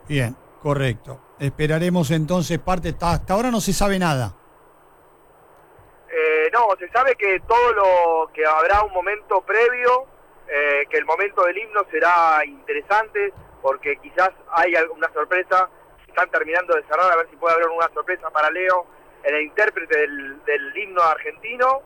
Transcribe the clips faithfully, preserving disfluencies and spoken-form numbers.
Bien, correcto. Esperaremos entonces parte, hasta ahora no se sabe nada. Eh, no, se sabe que todo lo que habrá un momento previo, eh, que el momento del himno será interesante, porque quizás hay alguna sorpresa, están terminando de cerrar a ver si puede haber una sorpresa para Leo en el intérprete del, del himno argentino,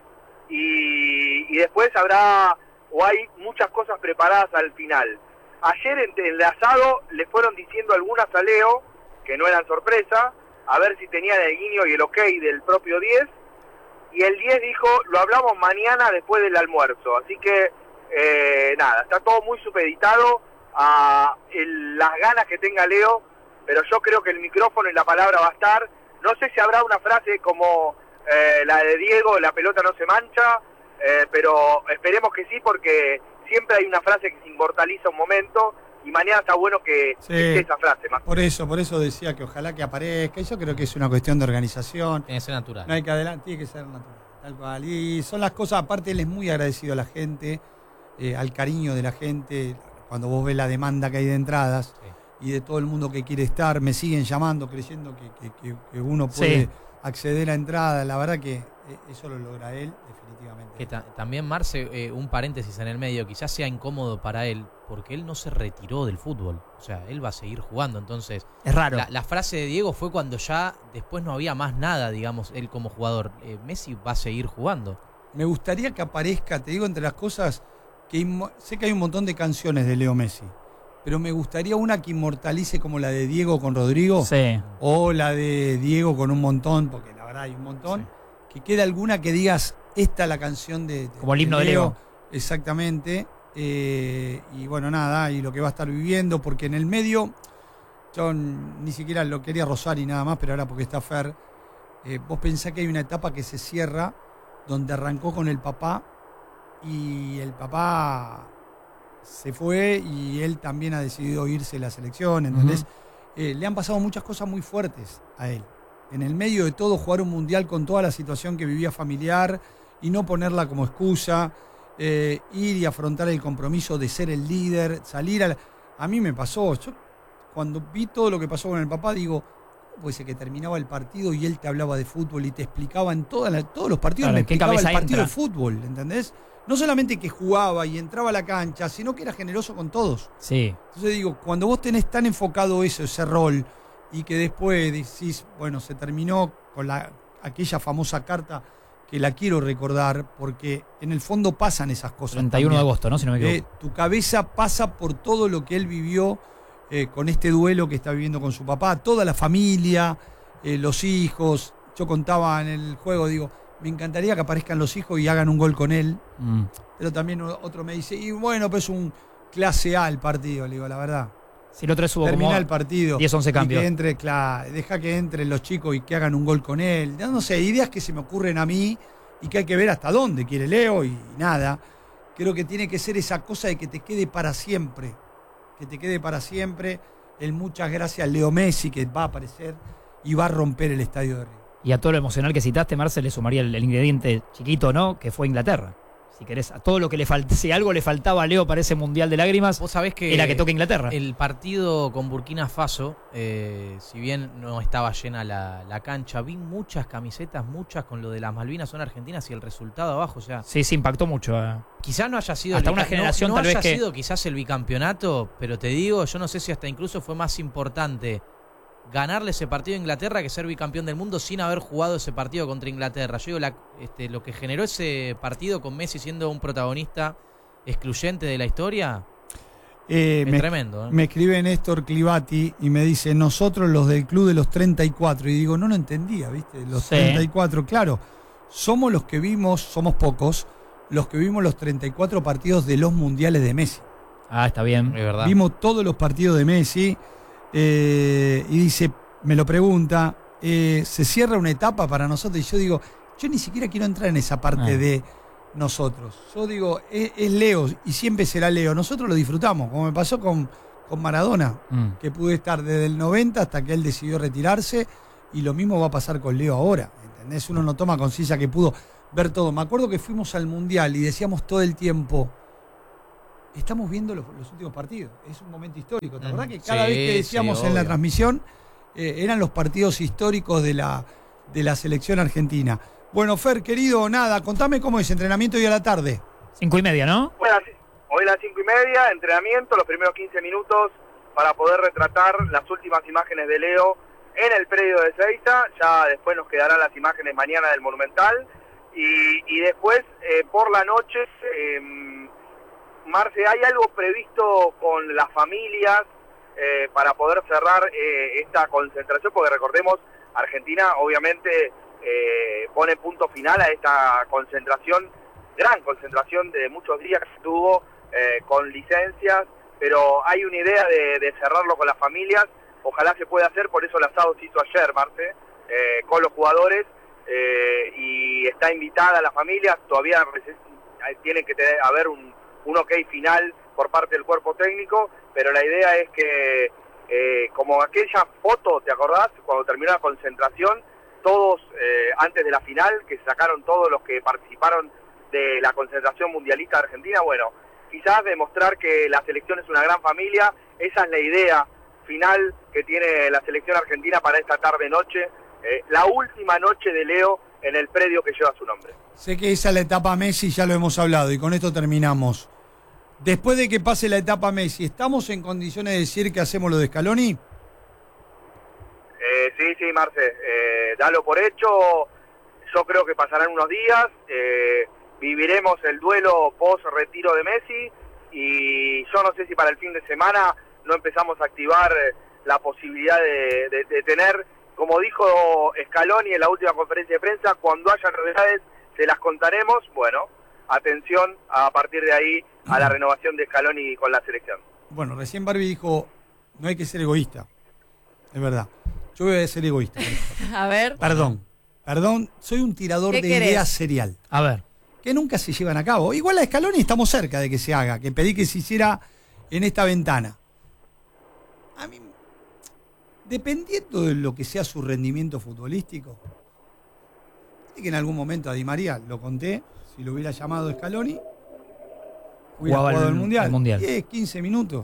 y, y después habrá, o hay muchas cosas preparadas al final. Ayer en el asado le fueron diciendo algunas a Leo, que no eran sorpresa, a ver si tenían el guiño y el ok del propio diez, y el diez dijo, lo hablamos mañana después del almuerzo, así que eh, nada, está todo muy supeditado a el, las ganas que tenga Leo, pero yo creo que el micrófono y la palabra va a estar. No sé si habrá una frase como eh, la de Diego, la pelota no se mancha, eh, pero esperemos que sí, porque siempre hay una frase que se inmortaliza un momento, y mañana está bueno que Sí, esté esa frase más. Por eso, por eso decía que ojalá que aparezca. Yo creo que es una cuestión de organización. Tiene que ser natural. No hay que adelantar, tiene que ser natural, tal cual. Y son las cosas, aparte él es muy agradecido a la gente, eh, al cariño de la gente, cuando vos ves la demanda que hay de entradas, sí, y de todo el mundo que quiere estar, me siguen llamando creyendo que, que, que, que uno puede, sí, acceder a entrada. La verdad que eso lo logra él, definitivamente. Que ta también, Marce, eh, un paréntesis en el medio, quizás sea incómodo para él, porque él no se retiró del fútbol. O sea, él va a seguir jugando, entonces... Es raro. La, la frase de Diego fue cuando ya después no había más nada, digamos, él como jugador. Eh, Messi va a seguir jugando. Me gustaría que aparezca, te digo, entre las cosas, que sé que hay un montón de canciones de Leo Messi, pero me gustaría una que inmortalice como la de Diego con Rodrigo, sí, o la de Diego con un montón, porque la verdad hay un montón, sí, que quede alguna que digas, esta es la canción de, de como el himno de Leo. Leo. Exactamente. Eh, y bueno, nada, y lo que va a estar viviendo, porque en el medio, yo ni siquiera lo quería rozar y nada más, pero ahora porque está Fer, eh, vos pensás que hay una etapa que se cierra, donde arrancó con el papá, y el papá se fue, y él también ha decidido irse de la selección, ¿entendés? Uh-huh. eh, le han pasado muchas cosas muy fuertes a él. En el medio de todo, jugar un mundial con toda la situación que vivía familiar, y no ponerla como excusa, eh, ir y afrontar el compromiso de ser el líder, salir a la... A mí me pasó, yo cuando vi todo lo que pasó con el papá, digo, ¿cómo puede ser que terminaba el partido y él te hablaba de fútbol y te explicaba en toda la, todos los partidos, claro, me explicaba el partido entra? de fútbol, ¿entendés? No solamente que jugaba y entraba a la cancha, sino que era generoso con todos. Sí. Entonces digo, cuando vos tenés tan enfocado eso, ese rol, y que después decís, bueno, se terminó con la, aquella famosa carta, que la quiero recordar, porque en el fondo pasan esas cosas. treinta y uno de agosto, ¿no? Si no me equivoco. Eh, tu cabeza pasa por todo lo que él vivió eh, con este duelo que está viviendo con su papá, toda la familia, eh, los hijos. Yo contaba en el juego, digo, me encantaría que aparezcan los hijos y hagan un gol con él. Mm. Pero también otro me dice, y bueno, pues es un clase A el partido, le digo, la verdad. Si el otro es termina como el partido, diez once cambios. Y que entre, claro, deja que entren los chicos y que hagan un gol con él. No sé, ideas que se me ocurren a mí y que hay que ver hasta dónde quiere Leo y, y nada. Creo que tiene que ser esa cosa de que te quede para siempre. Que te quede para siempre el muchas gracias Leo Messi, que va a aparecer y va a romper el estadio de Río. Y a todo lo emocional que citaste, Marce, le sumaría el, el ingrediente chiquito, ¿no? Que fue Inglaterra. Si querés, a todo lo que le falta, si algo le faltaba a Leo para ese Mundial de Lágrimas, vos sabés que era que toque Inglaterra. El partido con Burkina Faso, eh, si bien no estaba llena la, la cancha, vi muchas camisetas, muchas con lo de las Malvinas son argentinas y el resultado abajo, o sea... Sí, sí, impactó mucho. Eh. Quizás no haya sido... Hasta una generación no, no tal vez haya que... sido quizás el bicampeonato, pero te digo, yo no sé si hasta incluso fue más importante ganarle ese partido a Inglaterra que ser bicampeón del mundo sin haber jugado ese partido contra Inglaterra. Yo digo, la, este, lo que generó ese partido con Messi siendo un protagonista excluyente de la historia eh, es me, tremendo. ¿eh? Me escribe Néstor Clivati y me dice, nosotros los del club de los treinta y cuatro. Y digo, no lo entendía, ¿viste? Los sí. treinta y cuatro, claro. Somos los que vimos, somos pocos, los que vimos los treinta y cuatro partidos de los mundiales de Messi. Ah, está bien. Es verdad. Vimos todos los partidos de Messi. Eh, y dice, me lo pregunta, eh, ¿se cierra una etapa para nosotros? Y yo digo, yo ni siquiera quiero entrar en esa parte ah. de nosotros. Yo digo, es, es Leo y siempre será Leo. Nosotros lo disfrutamos, como me pasó con, con Maradona, mm. que pude estar desde el noventa hasta que él decidió retirarse, y lo mismo va a pasar con Leo ahora, ¿entendés? Uno no toma conciencia que pudo ver todo. Me acuerdo que fuimos al Mundial y decíamos todo el tiempo, estamos viendo los, los últimos partidos. Es un momento histórico. ¿Te acordás que cada Sí, vez que decíamos sí, en la obvio. transmisión eh, eran los partidos históricos de la, de la selección argentina? Bueno, Fer, querido, nada, contame cómo es entrenamiento hoy a la tarde. Cinco y media, ¿no? Bueno, hoy a las cinco y media, entrenamiento, los primeros quince minutos para poder retratar las últimas imágenes de Leo en el predio de Ezeiza. Ya después nos quedarán las imágenes mañana del Monumental. Y, y después, eh, por la noche, eh, Marce, ¿hay algo previsto con las familias eh, para poder cerrar eh, esta concentración? Porque recordemos, Argentina obviamente eh, pone punto final a esta concentración, gran concentración de muchos días que tuvo eh, con licencias, pero hay una idea de, de cerrarlo con las familias. Ojalá se pueda hacer, por eso el asado se hizo ayer, Marce, eh, con los jugadores, eh, y está invitada la familia. Todavía tiene que tener, haber un, un ok final por parte del cuerpo técnico, pero la idea es que, eh, como aquella foto, ¿te acordás? Cuando terminó la concentración, todos, eh, antes de la final, que sacaron todos los que participaron de la concentración mundialista de Argentina, bueno, quizás demostrar que la selección es una gran familia. Esa es la idea final que tiene la selección argentina para esta tarde-noche, eh, la última noche de Leo en el predio que lleva su nombre. Sé que esa es la etapa Messi, ya lo hemos hablado, y con esto terminamos. Después de que pase la etapa Messi, ¿estamos en condiciones de decir que hacemos lo de Scaloni? Eh, sí, sí, Marce, eh, dalo por hecho. Yo creo que pasarán unos días, eh, viviremos el duelo post-retiro de Messi, y yo no sé si para el fin de semana no empezamos a activar la posibilidad de, de, de tener, como dijo Scaloni en la última conferencia de prensa, cuando haya novedades se las contaremos. Bueno, atención a partir de ahí a la renovación de Scaloni con la selección. Bueno, recién Barbie dijo, no hay que ser egoísta. Es verdad. Yo voy a ser egoísta. A ver. Perdón, perdón, soy un tirador ¿Qué de querés? ideas serial, A ver. que nunca se llevan a cabo. Igual a Scaloni estamos cerca de que se haga, que pedí que se hiciera en esta ventana. A mí, dependiendo de lo que sea su rendimiento futbolístico, y que en algún momento a Di María, lo conté, si lo hubiera llamado Scaloni, hubiera Jugaba jugado el- el Mundial. el Mundial. diez, quince minutos.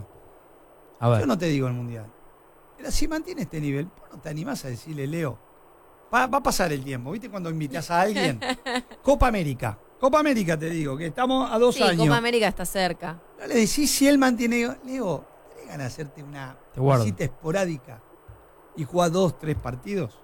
A ver. Yo no te digo el Mundial. Pero si mantiene este nivel, ¿vos no te animás a decirle, Leo? Va, va a pasar el tiempo, ¿viste? Cuando invitas a alguien. Copa América. Copa América, te digo, que estamos a dos Sí, años. Copa América está cerca. No le decís si él mantiene. Leo, ¿tenés ganas de hacerte una Te guardo. visita esporádica y jugar dos, tres partidos?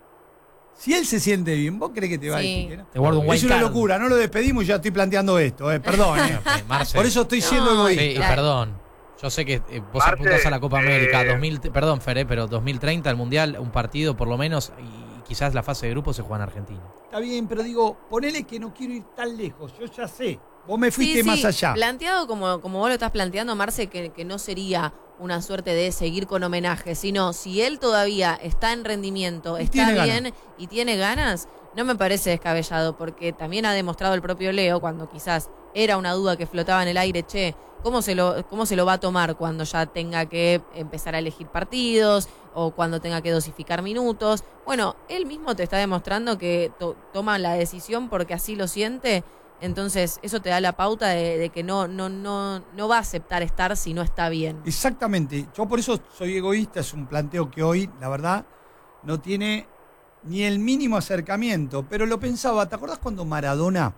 Si él se siente bien, ¿vos crees que te va Sí. a decir que no? Te guardo un Es wild una card. locura, no lo despedimos y ya estoy planteando esto, eh. Perdón, eh. Ok, Marce. Por eso estoy siendo No, egoísta. Sí, y Claro. perdón. Yo sé que eh, vos Marce, apuntás a la Copa América, eh, dos mil, perdón, Feré, pero dos mil treinta, el Mundial, un partido por lo menos, y quizás la fase de grupo se juega en Argentina. Está bien, pero digo, ponele que no quiero ir tan lejos. Yo ya sé. Vos me fuiste Sí, sí, más allá. Planteado como, como vos lo estás planteando, Marce, que, que no sería una suerte de seguir con homenaje, sino si él todavía está en rendimiento, Y está tiene bien ganas. y tiene ganas, no me parece descabellado, porque también ha demostrado el propio Leo, cuando quizás era una duda que flotaba en el aire, che, ¿cómo se lo, cómo se lo va a tomar cuando ya tenga que empezar a elegir partidos o cuando tenga que dosificar minutos? Bueno, él mismo te está demostrando que to- toma la decisión porque así lo siente. Entonces, eso te da la pauta de, de que no, no, no, no va a aceptar estar si no está bien. Exactamente. Yo por eso soy egoísta. Es un planteo que hoy, la verdad, no tiene ni el mínimo acercamiento. Pero lo pensaba. ¿Te acordás cuando Maradona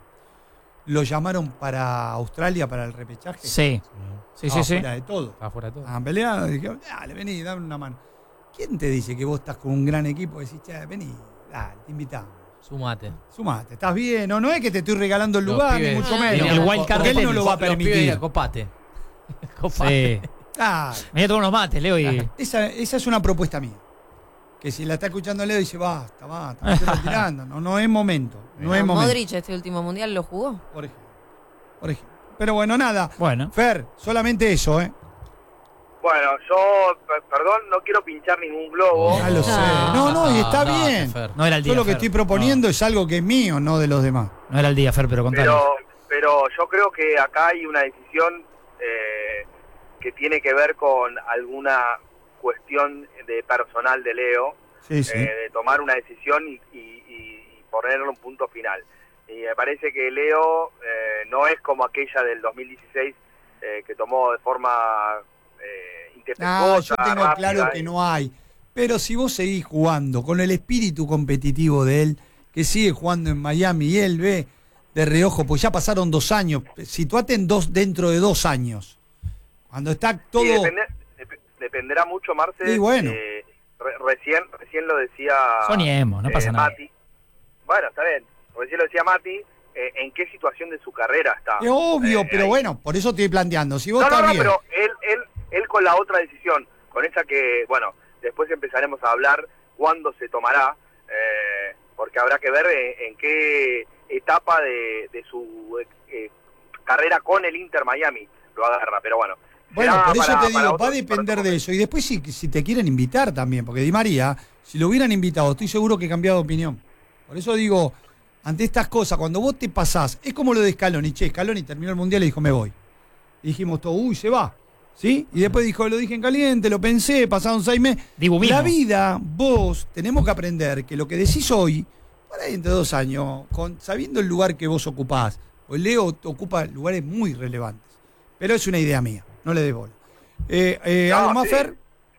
lo llamaron para Australia para el repechaje? Sí. Sí, sí, Estaba sí. fuera de todo. Está fuera de todo. A pelear, dije, dale, vení, dame una mano. ¿Quién te dice que vos estás con un gran equipo? Decís, che, vení, dale, te invitamos. Sumate. Sumate, estás bien, no, no es que te estoy regalando el Los lugar, pibes- ni mucho Ah, menos. el wild card Porque él de no lo va a Los pibes permitir. de Copate. Copate. Sí. Ah, Me voy a tomar unos mates, Leo, y. esa, esa es una propuesta mía. Que si la está escuchando Leo dice, basta, basta, me estoy retirando. No, no es momento. No es Ah, momento. Modric este último mundial lo jugó. Por ejemplo. Por ejemplo. Pero bueno, nada. Bueno. Fer, solamente eso, ¿eh? Bueno, yo, per- perdón, no quiero pinchar ningún globo. Ya lo sé. No, no, y está Andate, bien. Fer. No era el día. Yo lo que Fer. estoy proponiendo es algo que es mío, no de los demás. No, no era el día, Fer, pero contale. Pero, pero yo creo que acá hay una decisión eh, que tiene que ver con alguna cuestión de personal de Leo, Sí, sí. eh, de tomar una decisión y, y, y ponerle un punto final. Y me parece que Leo eh, no es como aquella del dos mil dieciséis eh, que tomó de forma eh, No, intempestuosa, yo tengo rápida, claro que y- no hay. Pero si vos seguís jugando con el espíritu competitivo de él, que sigue jugando en Miami y él ve de reojo, pues ya pasaron dos años, situate en dos, dentro de dos años. Cuando está todo... Sí, depende- dep- dependerá mucho, Marce. Sí, bueno. eh, re- recién, recién lo decía Soñemos, no pasa nada. Mati. Bueno, está bien. Recién lo decía Mati, eh, en qué situación de su carrera está. Es obvio, Eh, pero ahí. bueno, por eso estoy planteando. Si vos No, no, estás no, bien... pero él, él, él con la otra decisión, con esa que, bueno, después empezaremos a hablar cuándo se tomará, eh, porque habrá que ver en, en qué etapa de, de su eh, carrera con el Inter Miami lo agarra, pero bueno. Bueno, será por eso para- te para digo, otro- va a depender para de eso. Y después si, si te quieren invitar también, porque Di María, si lo hubieran invitado, estoy seguro que he cambiado de opinión. Por eso digo, ante estas cosas, cuando vos te pasás, es como lo de Scaloni. Che, Scaloni terminó el Mundial y dijo, me voy. Y dijimos todo, uy, se va. ¿Sí? Y después dijo, lo dije en caliente, lo pensé, pasaron seis meses. Dibu mismo. La vida, vos, tenemos que aprender que lo que decís hoy, por ahí entre dos años, con, sabiendo el lugar que vos ocupás, pues Leo ocupa lugares muy relevantes. Pero es una idea mía, no le dé bola. Eh, eh, No, ¿Algo más, sí. Fer?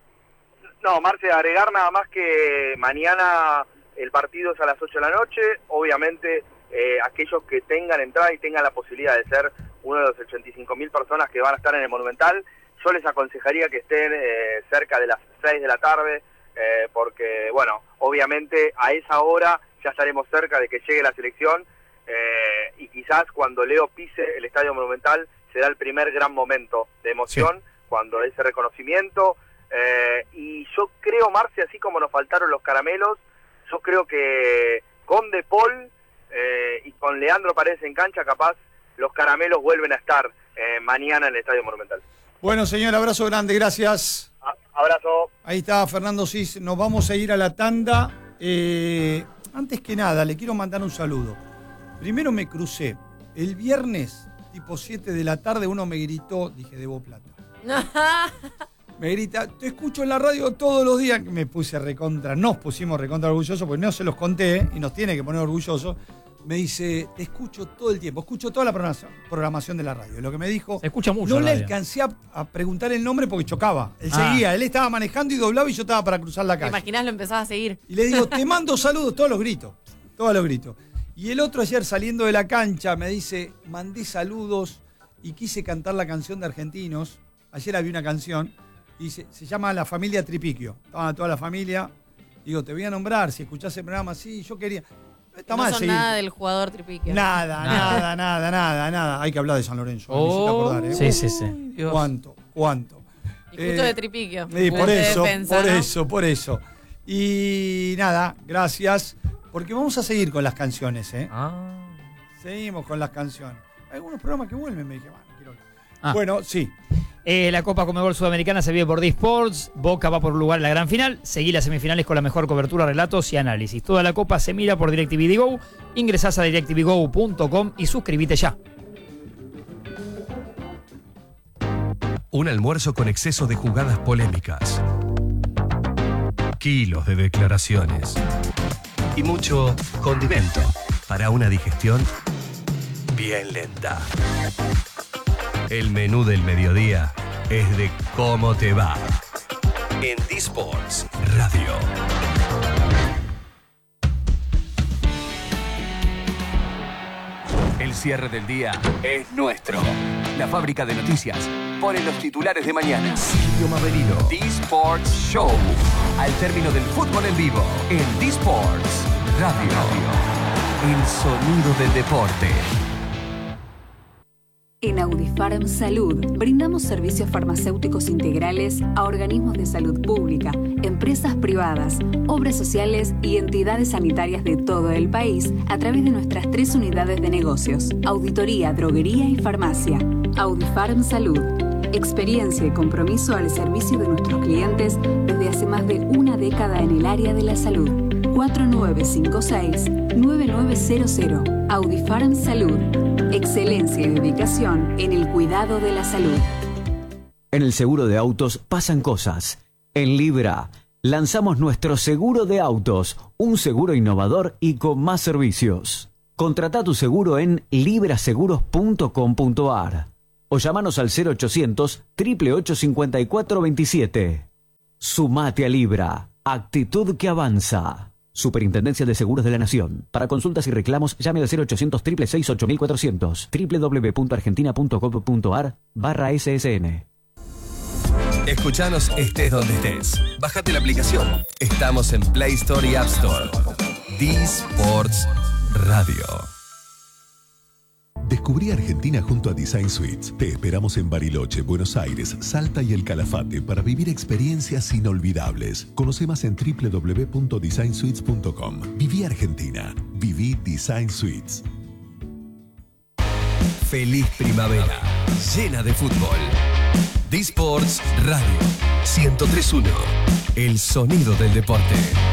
No, Marce, agregar nada más que mañana el partido es a las ocho de la noche. Obviamente, eh, aquellos que tengan entrada y tengan la posibilidad de ser uno de los ochenta y cinco mil personas que van a estar en el Monumental, yo les aconsejaría que estén eh, cerca de las seis de la tarde, eh, porque, bueno, obviamente a esa hora ya estaremos cerca de que llegue la selección, eh, y quizás cuando Leo pise el Estadio Monumental será el primer gran momento de emoción, sí, cuando ese reconocimiento. Eh, y yo creo, Marce, así como nos faltaron los caramelos, yo creo que con De Paul eh, y con Leandro Paredes en cancha, capaz los caramelos vuelven a estar eh, mañana en el Estadio Monumental. Bueno, señor, abrazo grande, gracias. A- abrazo. Ahí está Fernando Cis, nos vamos a ir a la tanda. Eh, antes que nada, le quiero mandar un saludo. Primero me crucé, el viernes, tipo siete de la tarde, uno me gritó, dije, debo plata. Me grita, te escucho en la radio todos los días. Me puse recontra, nos pusimos recontra orgullosos, porque no se los conté y nos tiene que poner orgullosos. Me dice, te escucho todo el tiempo, escucho toda la programación, programación de la radio. Lo que me dijo, Se escucha mucho no le radio. alcancé a, a preguntar el nombre porque chocaba. Él Ah. seguía, él estaba manejando y doblaba y yo estaba para cruzar la ¿Te calle. imaginás? Lo empezaba a seguir. Y le digo, te mando saludos, todos los gritos, todos los gritos. Y el otro ayer saliendo de la cancha me dice, mandé saludos y quise cantar la canción de Argentinos. Ayer había una canción y se, se llama La Familia Tripiquio. Estaban toda la familia. Digo, te voy a nombrar, si escuchás el programa, sí, yo quería. Está No mal son seguir. nada del jugador Tripiquio. Nada, nada, nada, nada, nada. Hay que hablar de San Lorenzo. me hiciste Oh, acordar, ¿eh? Sí, sí, sí. Dios. ¿Cuánto? ¿Cuánto? Y justo Eh, de Tripiquio. Sí, por De eso, defensa, por ¿no? eso, por eso. Y nada, gracias. Porque vamos a seguir con las canciones, ¿eh? Ah. Seguimos con las canciones. Hay algunos programas que vuelven, me dije, bueno, quiero hablar. Ah. Bueno, sí. Eh, la Copa Conmebol Sudamericana se vive por D-Sports. Boca va por lugar en la gran final. Seguí las semifinales con la mejor cobertura, relatos y análisis. Toda la Copa se mira por DirecTV Go. Ingresás a directv go punto com y suscríbete ya. Un almuerzo con exceso de jugadas polémicas. Kilos de declaraciones. Y mucho condimento para una digestión bien lenta. El menú del mediodía es de cómo te va. En D-Sports Radio. El cierre del día es nuestro. La fábrica de noticias pone los titulares de mañana. Silvio Maverino. D-Sports Show. Al término del fútbol en vivo. En D-Sports Radio. El sonido del deporte. En Audifarm Salud brindamos servicios farmacéuticos integrales a organismos de salud pública, empresas privadas, obras sociales y entidades sanitarias de todo el país a través de nuestras tres unidades de negocios: auditoría, droguería y farmacia. Audifarm Salud. Experiencia y compromiso al servicio de nuestros clientes desde hace más de una década en el área de la salud. cuatro nueve cinco seis, nueve nueve cero cero. Audifarm Salud. Excelencia y dedicación en el cuidado de la salud. En el seguro de autos pasan cosas. En Libra lanzamos nuestro seguro de autos, un seguro innovador y con más servicios. Contrata tu seguro en libraseguros punto com punto ar. o llámanos al cero ochocientos, ocho ocho ocho, cinco cuatro dos siete. Sumate a Libra. Actitud que avanza. Superintendencia de Seguros de la Nación. Para consultas y reclamos, llame al cero ochocientos, seis seis seis, ocho cuatro cero cero, doble u doble u doble u punto argentina punto gov punto ar barra S S N. Escuchanos estés donde estés. Bájate la aplicación. Estamos en Play Store y App Store. D-Sports Radio. Descubrí Argentina junto a Design Suites. Te esperamos en Bariloche, Buenos Aires, Salta y El Calafate para vivir experiencias inolvidables. Conoce más en doble u doble u doble u punto design suites punto com. Viví Argentina. Viví Design Suites. Feliz primavera, llena de fútbol. D-Sports Radio ciento tres punto uno. El sonido del deporte.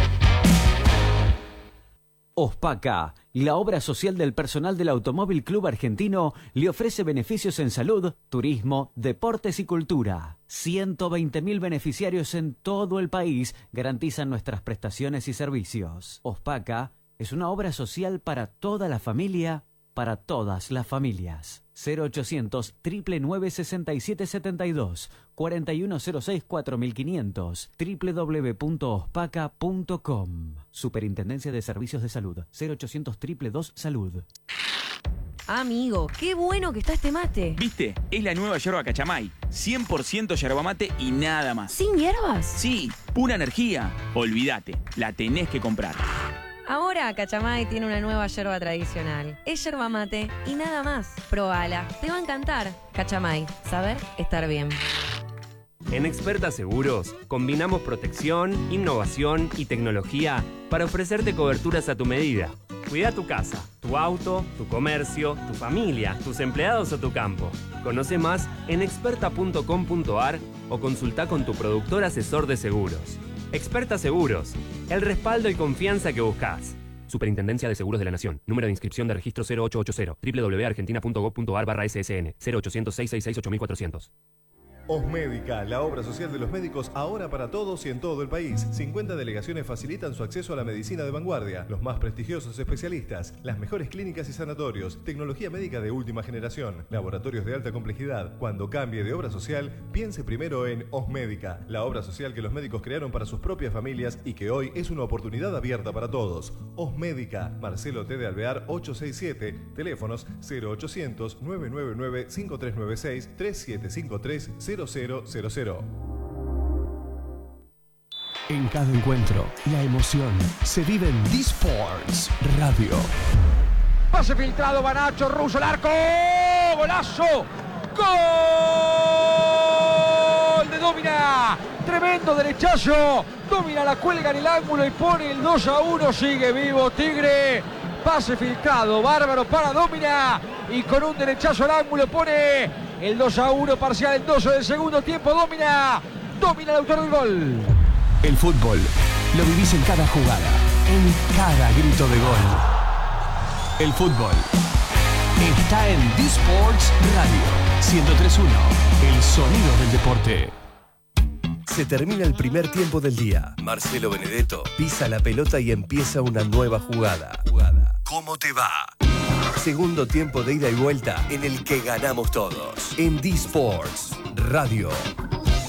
Ospaca, la obra social del personal del Automóvil Club Argentino, le ofrece beneficios en salud, turismo, deportes y cultura. ciento veinte mil beneficiarios en todo el país garantizan nuestras prestaciones y servicios. Ospaca es una obra social para toda la familia, para todas las familias. cero ochocientos, nueve nueve nueve, seis siete siete dos, cuatro uno cero seis, cuatro cinco cero cero, doble u doble u doble u punto ospaca punto com. Superintendencia de Servicios de Salud. cero ochocientos, dos dos dos, salud. Amigo, qué bueno que está este mate. ¿Viste? Es la nueva yerba Cachamay. cien por ciento yerba mate y nada más. ¿Sin hierbas? Sí, pura energía. Olvídate, la tenés que comprar. Ahora Cachamay tiene una nueva yerba tradicional. Es yerba mate y nada más. Probala, te va a encantar. Cachamay, saber estar bien. En Experta Seguros combinamos protección, innovación y tecnología para ofrecerte coberturas a tu medida. Cuida tu casa, tu auto, tu comercio, tu familia, tus empleados o tu campo. Conoce más en experta punto com punto ar o consulta con tu productor asesor de seguros. Experta Seguros, el respaldo y confianza que buscas. Superintendencia de Seguros de la Nación. Número de inscripción de registro cero ocho ocho cero. doble u doble u doble u punto argentina punto gov punto ar barra S S N. cero ochocientos, seis seis seis, ocho cuatro cero cero. Osmédica, la obra social de los médicos ahora para todos y en todo el país. cincuenta delegaciones facilitan su acceso a la medicina de vanguardia, los más prestigiosos especialistas, las mejores clínicas y sanatorios, tecnología médica de última generación, laboratorios de alta complejidad. Cuando cambie de obra social, piense primero en Osmédica, la obra social que los médicos crearon para sus propias familias y que hoy es una oportunidad abierta para todos. Osmédica, Marcelo T. de Alvear ochocientos sesenta y siete, teléfonos cero ochocientos, nueve nueve nueve, cinco tres nueve seis, tres siete cinco tres, cero cero cero cero. En cada encuentro, la emoción se vive en D-Sports Radio. Pase filtrado, Banacho, Russo, el arco, golazo, gol de Domina, tremendo derechazo, Domina la cuelga en el ángulo y pone el dos a uno, sigue vivo Tigre, pase filtrado, bárbaro para Domina y con un derechazo al ángulo pone el dos a uno, parcial en doce del segundo tiempo. Domina, domina el autor del gol. El fútbol lo vivís en cada jugada, en cada grito de gol. El fútbol está en D-Sports Radio ciento tres punto uno, el sonido del deporte. Se termina el primer tiempo del día. Marcelo Benedetto pisa la pelota y empieza una nueva jugada. ¿Cómo te va? Segundo tiempo de ida y vuelta en el que ganamos todos. En D-Sports Radio.